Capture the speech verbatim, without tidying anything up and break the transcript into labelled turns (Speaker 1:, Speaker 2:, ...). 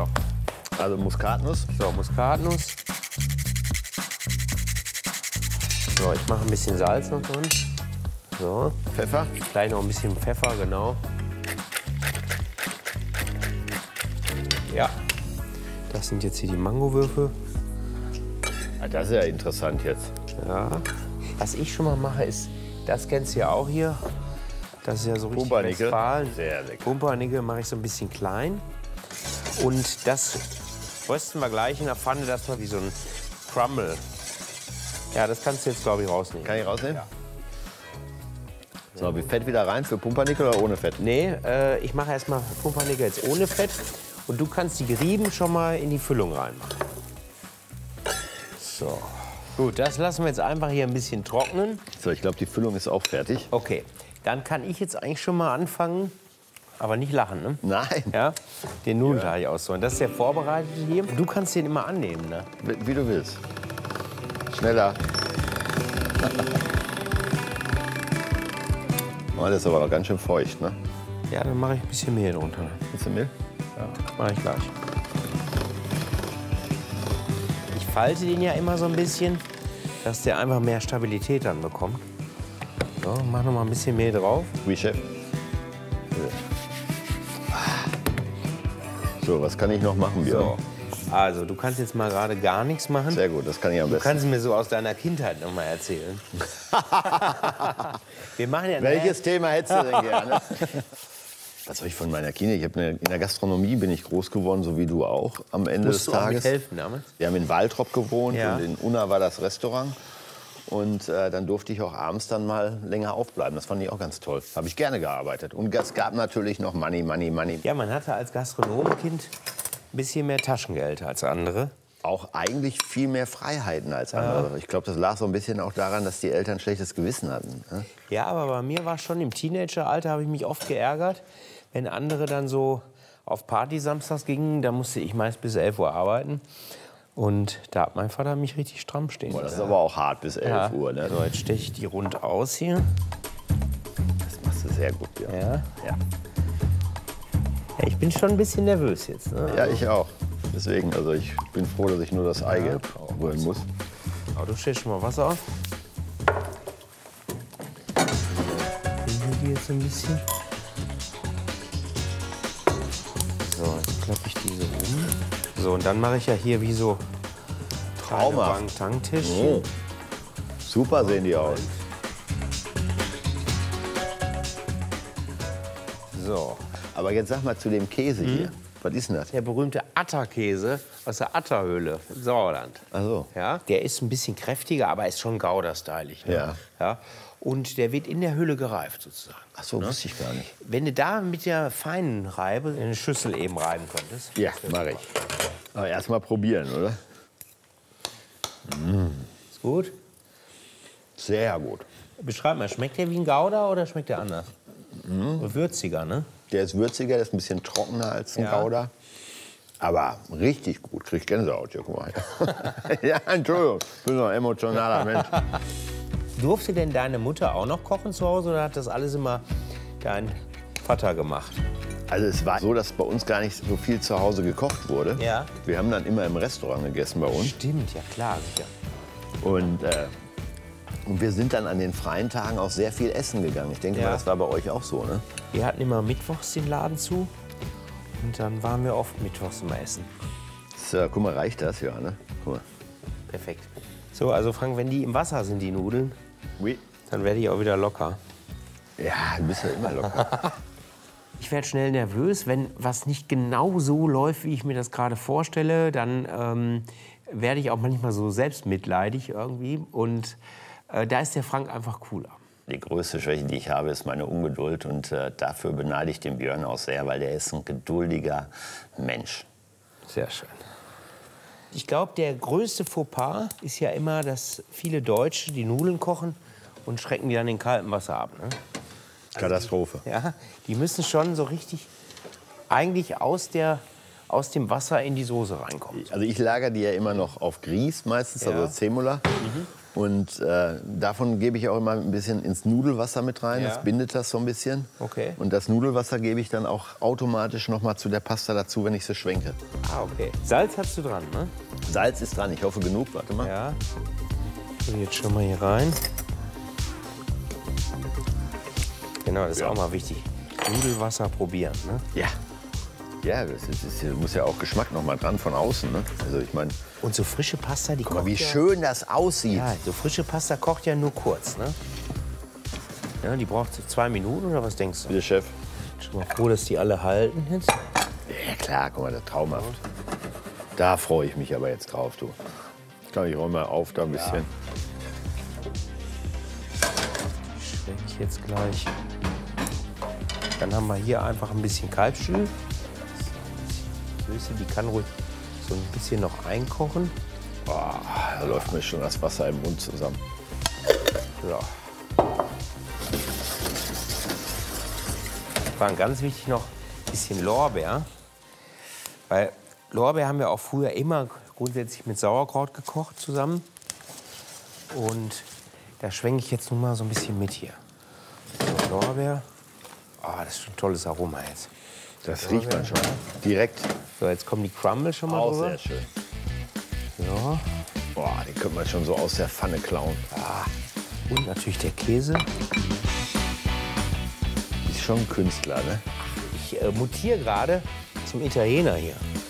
Speaker 1: So.
Speaker 2: Also Muskatnuss.
Speaker 1: So, Muskatnuss. So, ich mache ein bisschen Salz noch drin. So.
Speaker 2: Pfeffer.
Speaker 1: Gleich noch ein bisschen Pfeffer, genau. Ja. Das sind jetzt hier die Mangowürfel.
Speaker 2: Ah, das ist ja interessant jetzt.
Speaker 1: Ja. Was ich schon mal mache, ist, das kennst du ja auch hier. Das ist ja so richtig
Speaker 2: Pumpernickel.
Speaker 1: Westfalen.
Speaker 2: Sehr lecker.
Speaker 1: Pumpernickel mache ich so ein bisschen klein. Und das rösten wir gleich in der Pfanne, dass wir wie so ein Crumble. Ja, das kannst du jetzt, glaube ich, rausnehmen.
Speaker 2: Kann ich rausnehmen?
Speaker 1: Ja.
Speaker 2: So, wie Fett wieder rein für Pumpernickel oder ohne Fett?
Speaker 1: Nee, äh, ich mache erstmal Pumpernickel jetzt ohne Fett. Und du kannst die Gerieben schon mal in die Füllung reinmachen. So. Gut, das lassen wir jetzt einfach hier ein bisschen trocknen.
Speaker 2: So, ich glaube, die Füllung ist auch fertig.
Speaker 1: Okay, dann kann ich jetzt eigentlich schon mal anfangen, aber nicht lachen, ne?
Speaker 2: Nein.
Speaker 1: Ja, den Nudelteig auszuholen. Das ist der vorbereitete hier. Du kannst den immer annehmen, ne?
Speaker 2: Wie, wie du willst. Schneller. Oh, das ist aber noch ganz schön feucht, ne?
Speaker 1: Ja, dann mache ich ein bisschen Mehl drunter.
Speaker 2: Ein bisschen Mehl?
Speaker 1: Ja, mache ich gleich. Ich falte den ja immer so ein bisschen, dass der einfach mehr Stabilität dann bekommt. So, mach noch mal ein bisschen Mehl drauf.
Speaker 2: Wie, Chef? So, was kann ich noch machen, Björn?
Speaker 1: So. Also, du kannst jetzt mal gerade gar nichts machen.
Speaker 2: Sehr gut, das kann ich am
Speaker 1: Du
Speaker 2: besten.
Speaker 1: kannst mir so aus deiner Kindheit noch mal erzählen. Wir machen ja
Speaker 2: Welches Thema hättest du denn gerne? Was soll ich von meiner Kindheit? Ich hab eine, in der Gastronomie bin ich groß geworden, so wie du auch am Ende
Speaker 1: Musst
Speaker 2: des
Speaker 1: du auch
Speaker 2: Tages.
Speaker 1: mithelfen damals?
Speaker 2: Wir haben in Waltrop gewohnt
Speaker 1: Ja.
Speaker 2: und in Unna war das Restaurant. Und äh, dann durfte ich auch abends dann mal länger aufbleiben. Das fand ich auch ganz toll. Habe ich gerne gearbeitet. Und es gab natürlich noch Money, Money, Money.
Speaker 1: Ja, man hatte als Gastronomenkind ein bisschen mehr Taschengeld als andere.
Speaker 2: Auch eigentlich viel mehr Freiheiten als andere. Ich glaube, das lag so ein bisschen auch daran, dass die Eltern schlechtes Gewissen hatten. Ne?
Speaker 1: Ja, aber bei mir war schon im Teenageralter, habe ich mich oft geärgert, wenn andere dann so auf Party samstags gingen. Da musste ich meist bis elf Uhr arbeiten. Und da hat mein Vater mich richtig stramm stehen.
Speaker 2: Boah, das ist aber auch hart bis elf
Speaker 1: Ja.
Speaker 2: Uhr. Ne?
Speaker 1: So, jetzt steche ich die rund aus hier.
Speaker 2: Das machst du sehr gut. Ja.
Speaker 1: Ja.
Speaker 2: Ja.
Speaker 1: Ja, ich bin schon ein bisschen nervös jetzt. Ne?
Speaker 2: Ja, ich auch. Deswegen, also ich bin froh, dass ich nur das Eigelb holen muss.
Speaker 1: Aber du stellst schon mal Wasser auf. Ich die jetzt ein bisschen. So, jetzt klappe ich diese um. So, und dann mache ich ja hier wie so
Speaker 2: Traumhaft.
Speaker 1: Tanktisch.
Speaker 2: Oh. Super sehen die aus.
Speaker 1: So,
Speaker 2: Aber jetzt sag mal zu dem Käse
Speaker 1: Hm?
Speaker 2: hier. Was ist denn das?
Speaker 1: der berühmte Atta-Käse aus der Atta-Höhle im Sauerland.
Speaker 2: Ach so.
Speaker 1: Ja, der ist ein bisschen kräftiger, aber ist schon gouda-stylig. Ne?
Speaker 2: Ja.
Speaker 1: Ja. Und der wird in der Höhle gereift sozusagen.
Speaker 2: Ach so, wusste ich gar nicht.
Speaker 1: Wenn du da mit der feinen Reibe in eine Schüssel eben reiben könntest.
Speaker 2: Ja, mache ich. Aber erst mal probieren, oder?
Speaker 1: Ist gut.
Speaker 2: Sehr gut.
Speaker 1: Beschreib mal, schmeckt der wie ein Gouda oder schmeckt der anders?
Speaker 2: Mhm.
Speaker 1: Würziger, ne?
Speaker 2: Der ist würziger, der ist ein bisschen trockener als ein
Speaker 1: Ja.
Speaker 2: Gouda. Aber richtig gut. Krieg Gänsehaut hier, guck mal. Ja, Entschuldigung, ich bin so ein emotionaler Mensch.
Speaker 1: Durfte denn deine Mutter auch noch kochen zu Hause oder hat das alles immer dein Vater gemacht?
Speaker 2: Also es war so, dass bei uns gar nicht so viel zu Hause gekocht wurde.
Speaker 1: Ja.
Speaker 2: Wir haben dann immer im Restaurant gegessen bei uns.
Speaker 1: Stimmt, ja klar, sicher.
Speaker 2: Und, äh, und wir sind dann an den freien Tagen auch sehr viel essen gegangen. Ich denke
Speaker 1: Ja.
Speaker 2: mal, das war bei euch auch so, ne?
Speaker 1: Wir hatten immer mittwochs den Laden zu und dann waren wir oft mittwochs immer essen.
Speaker 2: So, guck mal, reicht das? Ja, ne? Guck mal.
Speaker 1: Perfekt. So, also Frank, wenn die im Wasser sind, die Nudeln,
Speaker 2: Oui.
Speaker 1: dann werde ich auch wieder locker.
Speaker 2: Ja, du bist ja immer locker.
Speaker 1: Ich werde schnell nervös, wenn was nicht genau so läuft, wie ich mir das gerade vorstelle. Dann ähm, werde ich auch manchmal so selbstmitleidig irgendwie. Und äh, da ist der Frank einfach cooler.
Speaker 2: Die größte Schwäche, die ich habe, ist meine Ungeduld. Und äh, dafür beneide ich den Björn auch sehr, weil der ist ein geduldiger Mensch.
Speaker 1: Sehr schön. Ich glaube, der größte Fauxpas ist ja immer, dass viele Deutsche die Nudeln kochen und schrecken die dann in kaltem Wasser ab. Ne?
Speaker 2: Katastrophe.
Speaker 1: Ja, die müssen schon so richtig eigentlich aus, der, aus dem Wasser in die Soße reinkommen.
Speaker 2: Also ich lagere die ja immer noch auf Grieß meistens,
Speaker 1: Ja.
Speaker 2: also Zemola. Und äh, davon gebe ich auch immer ein bisschen ins Nudelwasser mit rein.
Speaker 1: Ja.
Speaker 2: Das bindet das so ein bisschen.
Speaker 1: Okay.
Speaker 2: Und das Nudelwasser gebe ich dann auch automatisch noch mal zu der Pasta dazu, wenn ich sie schwenke.
Speaker 1: Ah, okay. Salz hast du dran, ne?
Speaker 2: Salz ist dran. Ich hoffe genug. Warte mal.
Speaker 1: Ja. So, jetzt schon mal hier rein. Genau, das ist
Speaker 2: Ja.
Speaker 1: auch mal wichtig. Nudelwasser probieren, ne?
Speaker 2: Ja. Ja, das ist, ist, muss ja auch Geschmack noch mal dran von außen. Ne? Also ich meine,
Speaker 1: Und so frische Pasta, die
Speaker 2: guck mal,
Speaker 1: kocht
Speaker 2: wie
Speaker 1: ja,
Speaker 2: schön das aussieht.
Speaker 1: Ja, so frische Pasta kocht ja nur kurz, ne? Ja, die braucht so zwei Minuten oder was denkst du?
Speaker 2: Bitte, Chef.
Speaker 1: Schon mal froh, dass die alle halten jetzt.
Speaker 2: Ja klar, guck mal, das ist traumhaft. Da freue ich mich aber jetzt drauf, du. Ich glaube, ich räume mal auf da ein bisschen.
Speaker 1: Schwenke ich jetzt gleich. Dann haben wir hier einfach ein bisschen Kalbsstühl. Süße, die kann ruhig so ein bisschen noch einkochen.
Speaker 2: Boah, da läuft mir schon das Wasser im Mund zusammen.
Speaker 1: So. War ganz wichtig noch ein bisschen Lorbeer. Weil Lorbeer haben wir auch früher immer grundsätzlich mit Sauerkraut gekocht zusammen. Und da schwenke ich jetzt nun mal so ein bisschen mit hier. So, Lorbeer. Ah, das ist schon ein tolles Aroma jetzt.
Speaker 2: Das riecht man schon. Direkt.
Speaker 1: So, jetzt kommen die Crumble schon mal
Speaker 2: Auch
Speaker 1: drüber.
Speaker 2: sehr schön.
Speaker 1: So.
Speaker 2: Boah, den könnte man schon so aus der Pfanne klauen.
Speaker 1: Und natürlich der Käse.
Speaker 2: Ist schon ein Künstler, ne?
Speaker 1: Ich äh, mutiere gerade zum Italiener hier.